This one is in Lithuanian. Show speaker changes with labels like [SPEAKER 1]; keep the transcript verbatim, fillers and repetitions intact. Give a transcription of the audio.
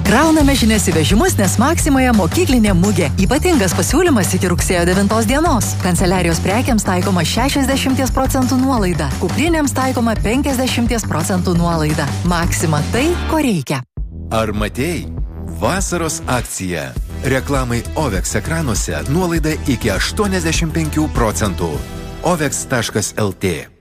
[SPEAKER 1] Krauname žinias į vežimus, nes Maksimoje mokyklinė mugė. Ypatingas pasiūlymas iki rugsėjo devintos dienos. Kanceliarijos prekiams taikoma šešiasdešimt procentų nuolaida. Kuprinėms taikoma penkiasdešimt procentų nuolaida. Maksima tai, ko reikia.
[SPEAKER 2] Ar matei? Vasaros akcija. Reklamai Ovex ekranuose nuolaida iki aštuoniasdešimt penkių procentų. ovex taškas lt